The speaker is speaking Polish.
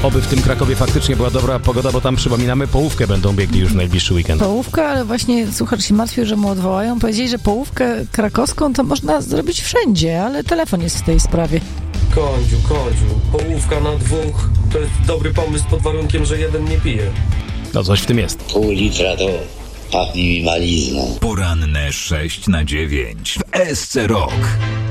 Oby w tym Krakowie faktycznie była dobra pogoda, bo tam, przypominamy, połówkę będą biegli już w najbliższy weekend. Połówka, ale właśnie słuchacz się martwił, że mu odwołają. Powiedzieli, że połówkę krakowską to można zrobić wszędzie, ale telefon jest w tej sprawie. Kądziu, połówka na dwóch to jest dobry pomysł pod warunkiem, że jeden nie pije. No coś w tym jest. Pół litra to pachnie mi malizną. Poranne 6 na 9 w SC Rock.